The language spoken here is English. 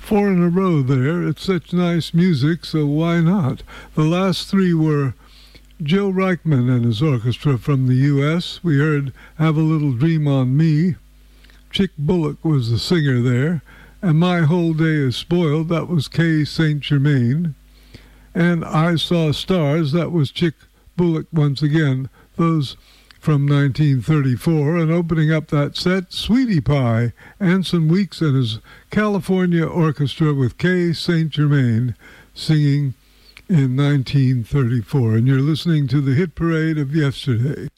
Four in a row there. It's such nice music, so why not? The last three were Joe Reichman and his orchestra from the U.S. We heard Have a Little Dream on Me. Chick Bullock was the singer there. And My Whole Day is Spoiled, that was Kay St. Germain. And I Saw Stars, that was Chick Bullock once again. Those from 1934, and opening up that set, Sweetie Pie, Anson Weeks and his California Orchestra with Kay St. Germain singing in 1934. And you're listening to the hit parade of yesterday.